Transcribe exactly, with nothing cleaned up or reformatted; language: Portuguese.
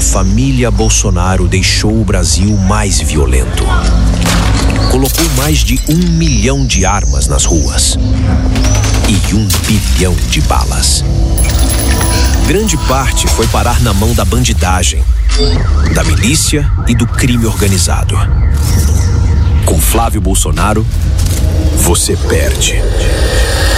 família Bolsonaro deixou o Brasil mais violento. Colocou mais de um milhão de armas nas ruas e um bilhão de balas. Grande parte foi parar na mão da bandidagem, da milícia e do crime organizado. Com Flávio Bolsonaro, você perde.